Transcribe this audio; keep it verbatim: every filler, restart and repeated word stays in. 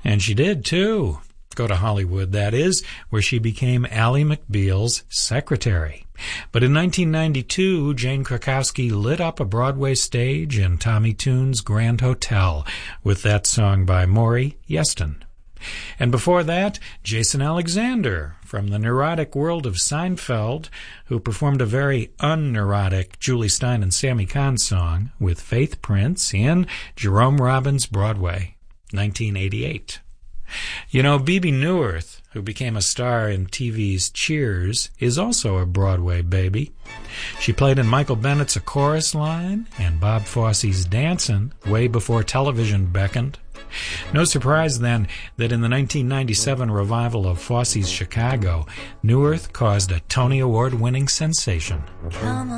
And she did, too. Go to Hollywood, that is, where she became Ally McBeal's secretary. But in nineteen ninety-two, Jane Krakowski lit up a Broadway stage in Tommy Tune's Grand Hotel with that song by Maury Yeston. And before that, Jason Alexander from the neurotic world of Seinfeld, who performed a very unneurotic Julie Stein and Sammy Kahn song with Faith Prince in Jerome Robbins' Broadway, nineteen eighty-eight. You know, Bebe Neuwirth, who became a star in T V's Cheers, is also a Broadway baby. She played in Michael Bennett's A Chorus Line and Bob Fosse's Dancin' way before television beckoned. No surprise, then, that in the nineteen ninety-seven revival of Fosse's Chicago, Neuwirth caused a Tony Award-winning sensation. Come on.